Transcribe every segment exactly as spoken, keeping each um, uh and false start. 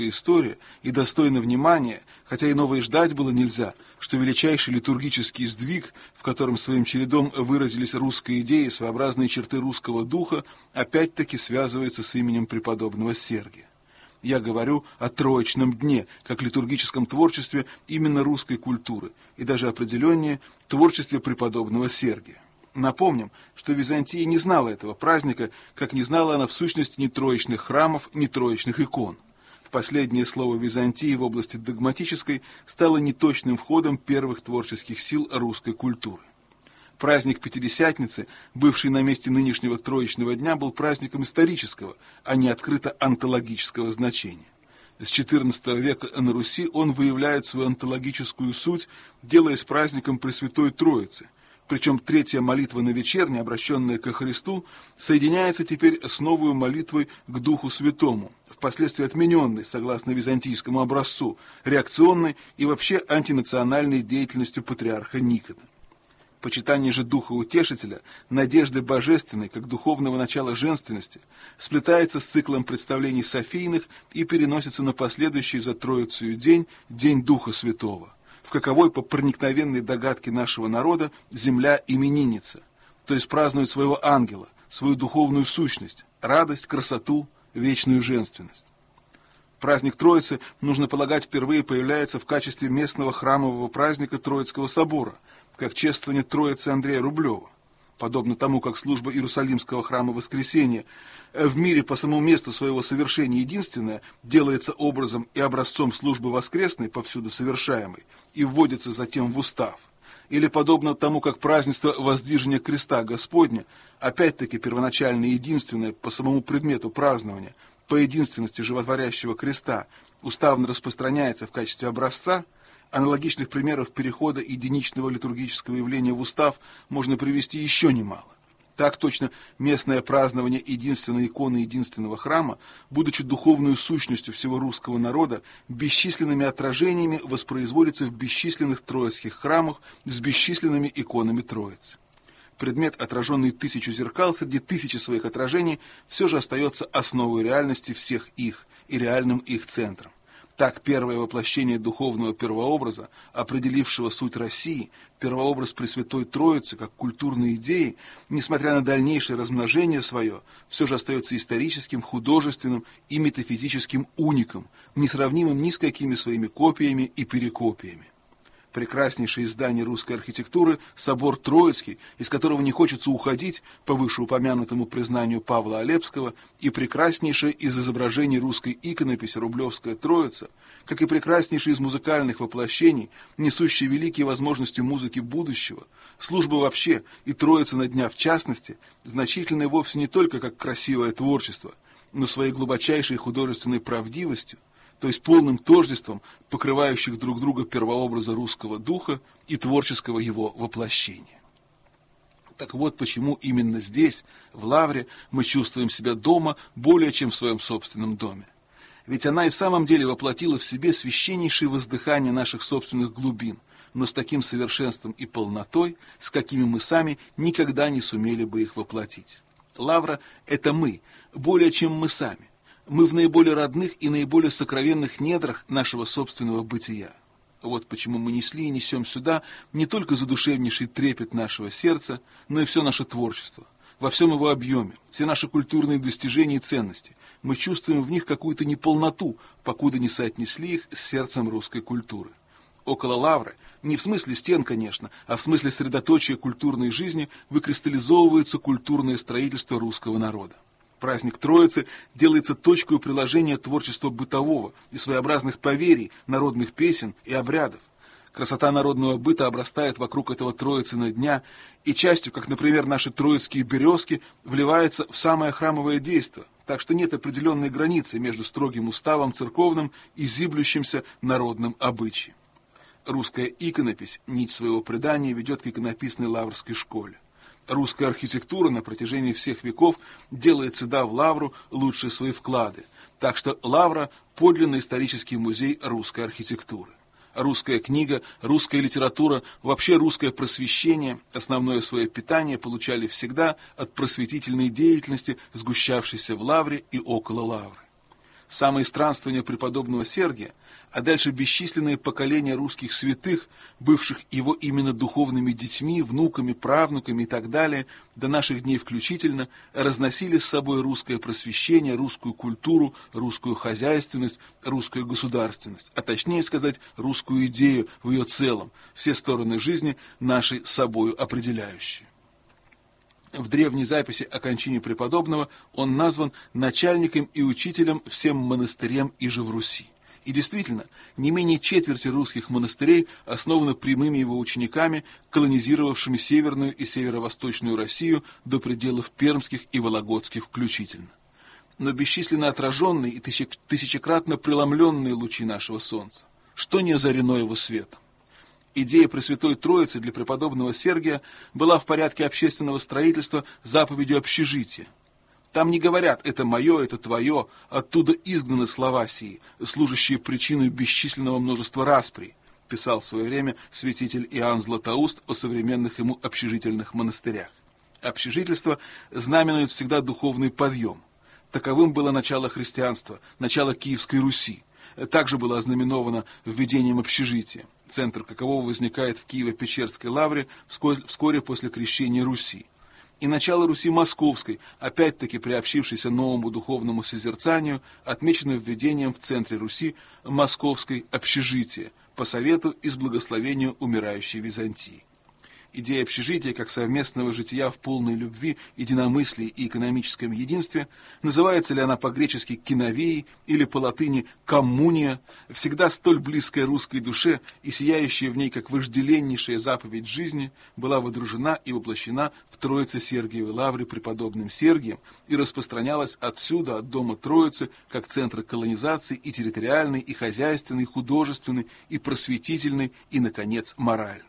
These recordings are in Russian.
история, и достойно внимания, хотя иного и ждать было нельзя, что величайший литургический сдвиг, в котором своим чередом выразились русские идеи, своеобразные черты русского духа, опять-таки связывается с именем преподобного Сергия. Я говорю о Троичном дне, как литургическом творчестве именно русской культуры, и даже определеннее творчестве преподобного Сергия. Напомним, что Византия не знала этого праздника, как не знала она в сущности ни троичных храмов, ни троичных икон. Последнее слово Византии в области догматической стало неточным входом первых творческих сил русской культуры. Праздник Пятидесятницы, бывший на месте нынешнего Троичного дня, был праздником исторического, а не открыто онтологического значения. С четырнадцатого века на Руси он выявляет свою онтологическую суть, делаясь праздником Пресвятой Троицы. Причем третья молитва на вечерне, обращенная ко Христу, соединяется теперь с новой молитвой к Духу Святому, впоследствии отмененной, согласно византийскому образцу, реакционной и вообще антинациональной деятельностью патриарха Никона. Почитание же Духа Утешителя, надежды божественной, как духовного начала женственности, сплетается с циклом представлений софийных и переносится на последующий за Троицею день, День Духа Святого, в каковой, по проникновенной догадке нашего народа, земля именинница, то есть празднует своего ангела, свою духовную сущность, радость, красоту, вечную женственность. Праздник Троицы, нужно полагать, впервые появляется в качестве местного храмового праздника Троицкого собора, как чествование Троицы Андрея Рублева, подобно тому, как служба Иерусалимского храма Воскресения в мире по самому месту своего совершения единственная делается образом и образцом службы воскресной, повсюду совершаемой, и вводится затем в устав. Или подобно тому, как празднество воздвижения креста Господня, опять-таки первоначально единственное по самому предмету празднования, по единственности животворящего креста, уставно распространяется в качестве образца. Аналогичных примеров перехода единичного литургического явления в устав можно привести еще немало. Так точно местное празднование единственной иконы единственного храма, будучи духовной сущностью всего русского народа, бесчисленными отражениями воспроизводится в бесчисленных троицких храмах с бесчисленными иконами Троицы. Предмет, отраженный тысячу зеркал среди тысячи своих отражений, все же остается основой реальности всех их и реальным их центром. Так, первое воплощение духовного первообраза, определившего суть России, первообраз Пресвятой Троицы, как культурной идеи, несмотря на дальнейшее размножение свое, все же остается историческим, художественным и метафизическим уником, несравнимым ни с какими своими копиями и перекопиями. Прекраснейшее из зданий русской архитектуры – собор Троицкий, из которого не хочется уходить, по вышеупомянутому признанию Павла Олепского, и прекраснейшее из изображений русской иконописи Рублевская Троица, как и прекраснейшее из музыкальных воплощений, несущие великие возможности музыки будущего, служба вообще и Троица на дня в частности, значительны вовсе не только как красивое творчество, но своей глубочайшей художественной правдивостью, то есть полным тождеством покрывающих друг друга первообраза русского духа и творческого его воплощения. Так вот почему именно здесь, в Лавре, мы чувствуем себя дома более чем в своем собственном доме. Ведь она и в самом деле воплотила в себе священнейшее воздыхание наших собственных глубин, но с таким совершенством и полнотой, с какими мы сами никогда не сумели бы их воплотить. Лавра – это мы, более чем мы сами. Мы в наиболее родных и наиболее сокровенных недрах нашего собственного бытия. Вот почему мы несли и несем сюда не только задушевнейший трепет нашего сердца, но и все наше творчество. Во всем его объеме, все наши культурные достижения и ценности. Мы чувствуем в них какую-то неполноту, покуда не соотнесли их с сердцем русской культуры. Около Лавры, не в смысле стен, конечно, а в смысле средоточия культурной жизни, выкристаллизовывается культурное строительство русского народа. Праздник Троицы делается точкой приложения творчества бытового и своеобразных поверий, народных песен и обрядов. Красота народного быта обрастает вокруг этого Троицына дня, и частью, как, например, наши троицкие березки, вливается в самое храмовое действо, так что нет определенной границы между строгим уставом церковным и зиблющимся народным обычаем. Русская иконопись, нить своего предания, ведет к иконописной лаврской школе. Русская архитектура на протяжении всех веков делает сюда, в Лавру, лучшие свои вклады. Так что Лавра – подлинный исторический музей русской архитектуры. Русская книга, русская литература, вообще русское просвещение, основное свое питание получали всегда от просветительной деятельности, сгущавшейся в Лавре и около Лавры. самые странствования преподобного Сергия, а дальше бесчисленные поколения русских святых, бывших его именно духовными детьми, внуками, правнуками и так далее, до наших дней включительно, разносили с собой русское просвещение, русскую культуру, русскую хозяйственность, русскую государственность, а точнее сказать, русскую идею в ее целом, все стороны жизни нашей собою определяющие. В древней записи о кончине преподобного он назван начальником и учителем всем монастырям иже в Руси. И действительно, не менее четверти русских монастырей основаны прямыми его учениками, колонизировавшими Северную и Северо-Восточную Россию до пределов пермских и вологодских включительно. Но бесчисленно отраженные и тысячекратно преломленные лучи нашего солнца, что не озарено его светом. Идея Пресвятой Троицы для преподобного Сергия была в порядке общественного строительства заповедью общежития. Там не говорят «это мое, это твое», оттуда изгнаны слова сии, служащие причиной бесчисленного множества расприй, писал в свое время святитель Иоанн Златоуст о современных ему общежительных монастырях. Общежительство знаменует всегда духовный подъем. Таковым было начало христианства, начало Киевской Руси. Также было ознаменовано введением общежития, центр какового возникает в Киево-Печерской лавре вскоре после крещения Руси. И начало Руси Московской, опять-таки приобщившейся новому духовному созерцанию, отмечено введением в центре Руси московской общежития по совету и с благословению умирающей Византии. Идея общежития как совместного жития в полной любви, единомыслии и экономическом единстве, называется ли она по-гречески «киновеей» или по-латыни «коммуния», всегда столь близкая русской душе и сияющая в ней как вожделеннейшая заповедь жизни, была водружена и воплощена в Троице Сергиевой лавре преподобным Сергием и распространялась отсюда, от дома Троицы, как центр колонизации и территориальной, и хозяйственной, и художественной, и просветительной, и, наконец, моральной.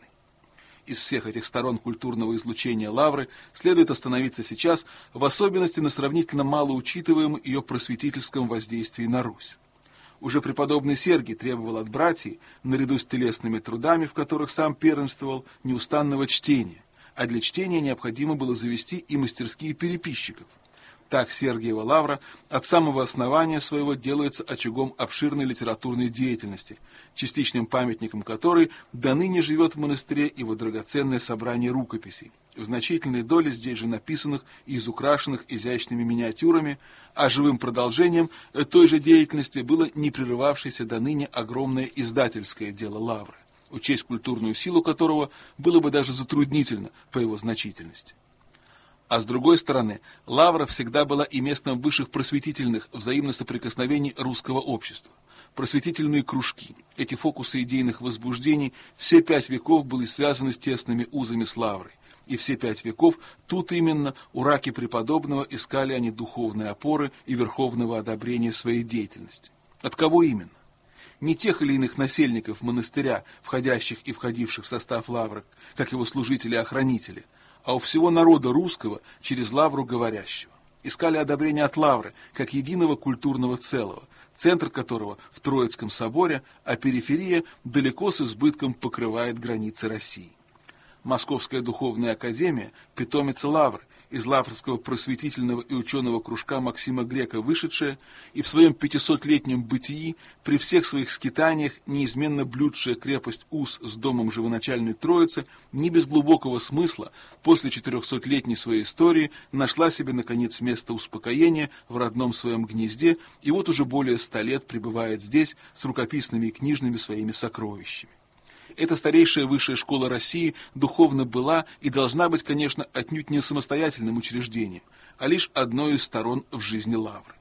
Из всех этих сторон культурного излучения лавры следует остановиться сейчас, в особенности на сравнительно малоучитываемом ее просветительском воздействии на Русь. Уже преподобный Сергий требовал от братьев, наряду с телесными трудами, в которых сам первенствовал, неустанного чтения, а для чтения необходимо было завести и мастерские переписчиков. Так Сергиева лавра от самого основания своего делается очагом обширной литературной деятельности, частичным памятником которой до ныне живет в монастыре его драгоценное собрание рукописей, в значительной доле здесь же написанных и изукрашенных изящными миниатюрами, а живым продолжением той же деятельности было не прерывавшееся до ныне огромное издательское дело лавры, учесть культурную силу которого было бы даже затруднительно по его значительности. А с другой стороны, лавра всегда была и местом высших просветительных взаимных соприкосновений русского общества. Просветительные кружки, эти фокусы идейных возбуждений, все пять веков были связаны с тесными узами с лаврой. И все пять веков тут именно у раки преподобного искали они духовные опоры и верховного одобрения своей деятельности. От кого именно? Не тех или иных насельников монастыря, входящих и входивших в состав лавры, как его служители и охранители, а у всего народа русского через лавру говорящего. Искали одобрение от лавры, как единого культурного целого, центр которого в Троицком соборе, а периферия далеко с избытком покрывает границы России. Московская духовная академия, питомица лавры, из лаврского просветительного и ученого кружка Максима Грека вышедшая и в своем пятисотлетнем бытии при всех своих скитаниях неизменно блюдшая крепость уз с домом живоначальной Троицы, не без глубокого смысла, после четырехсотлетней своей истории нашла себе, наконец, место успокоения в родном своем гнезде и вот уже более ста лет пребывает здесь с рукописными и книжными своими сокровищами. Эта старейшая высшая школа России духовно была и должна быть, конечно, отнюдь не самостоятельным учреждением, а лишь одной из сторон в жизни лавры.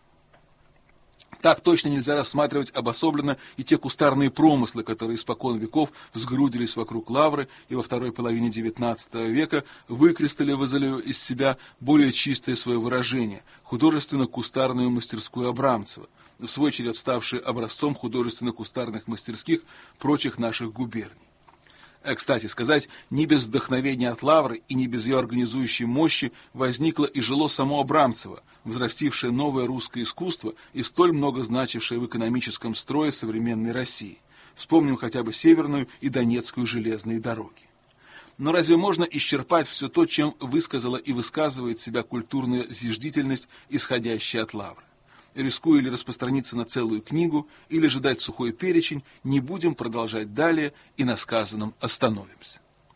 Так точно нельзя рассматривать обособленно и те кустарные промыслы, которые испокон веков сгрудились вокруг лавры и во второй половине девятнадцатого века выкристаллизовали из себя более чистое свое выражение – художественно-кустарную мастерскую Абрамцева, в свой черед ставшие образцом художественно-кустарных мастерских прочих наших губерний. Кстати сказать, не без вдохновения от лавры и не без ее организующей мощи возникло и жило само Абрамцево, взрастившее новое русское искусство и столь много значившее в экономическом строе современной России. Вспомним хотя бы Северную и Донецкую железные дороги. Но разве можно исчерпать все то, чем высказала и высказывает себя культурная зиждительность, исходящая от лавры? рискуя ли распространиться на целую книгу, или же дать сухой перечень, не будем продолжать далее и на сказанном остановимся.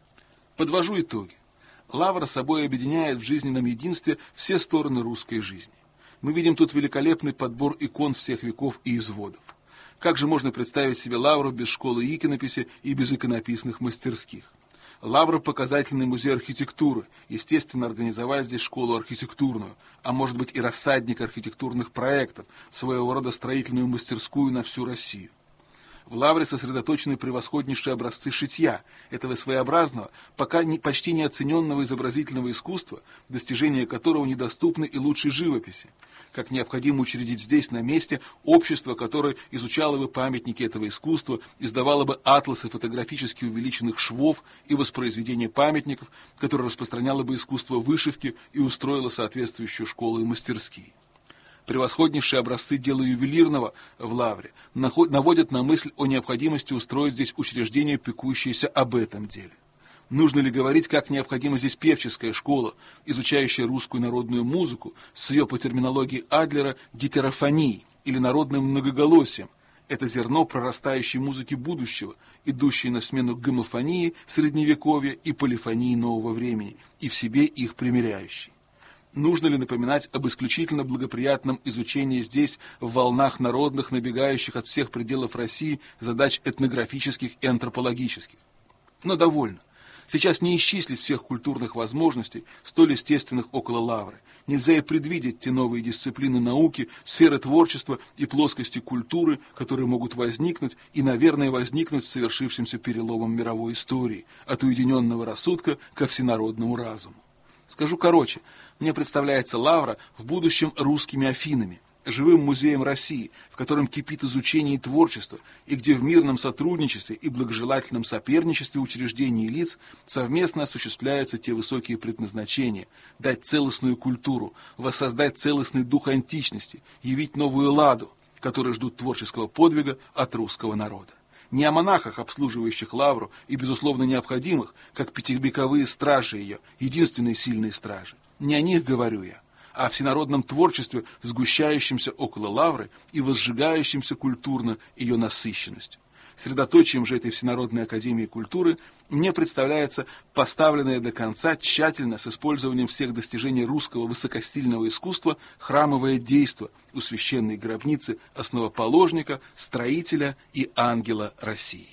Подвожу итоги. Лавра собой объединяет в жизненном единстве все стороны русской жизни. Мы видим тут великолепный подбор икон всех веков и изводов. Как же можно представить себе Лавру без школы иконописи и без иконописных мастерских? Лавра – показательный музей архитектуры, естественно, организовать здесь школу архитектурную, а может быть и рассадник архитектурных проектов, своего рода строительную мастерскую на всю Россию. В Лавре сосредоточены превосходнейшие образцы шитья, этого своеобразного, пока не, почти неоцененного изобразительного искусства, достижения которого недоступны и лучшей живописи. Как необходимо учредить здесь, на месте, общество, которое изучало бы памятники этого искусства, издавало бы атласы фотографически увеличенных швов и воспроизведения памятников, которое распространяло бы искусство вышивки и устроило соответствующую школу и мастерские. Превосходнейшие образцы дела ювелирного в Лавре наводят на мысль о необходимости устроить здесь учреждение, пекущееся об этом деле. Нужно ли говорить, как необходима здесь певческая школа, изучающая русскую народную музыку с ее, по терминологии Адлера, гетерофонией или народным многоголосием? Это зерно прорастающей музыки будущего, идущей на смену гомофонии средневековья и полифонии нового времени, и в себе их примиряющей. Нужно ли напоминать об исключительно благоприятном изучении здесь, в волнах народных, набегающих от всех пределов России, задач этнографических и антропологических? Но довольно. Сейчас не исчислить всех культурных возможностей, столь естественных около Лавры. Нельзя и предвидеть те новые дисциплины науки, сферы творчества и плоскости культуры, которые могут возникнуть и, наверное, возникнуть с совершившимся переломом мировой истории, от уединенного рассудка ко всенародному разуму. Скажу короче, мне представляется Лавра в будущем русскими Афинами, живым музеем России, в котором кипит изучение и творчество, и где в мирном сотрудничестве и благожелательном соперничестве учреждений и лиц совместно осуществляются те высокие предназначения: дать целостную культуру, воссоздать целостный дух античности, явить новую ладу, которые ждут творческого подвига от русского народа. Не о монахах, обслуживающих Лавру, и, безусловно, необходимых, как пятивековые стражи ее, единственные сильные стражи. Не о них говорю я, а о всенародном творчестве, сгущающемся около Лавры и возжигающемся культурно ее насыщенностью. Средоточием же этой Всенародной академии культуры мне представляется поставленное до конца тщательно с использованием всех достижений русского высокостильного искусства храмовое действо у священной гробницы основоположника, строителя и ангела России.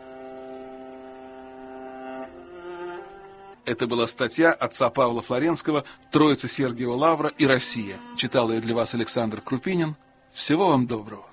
Это была статья отца Павла Флоренского «Троица Сергиева Лавра и Россия». Читал ее для вас Александр Крупинин. Всего вам доброго.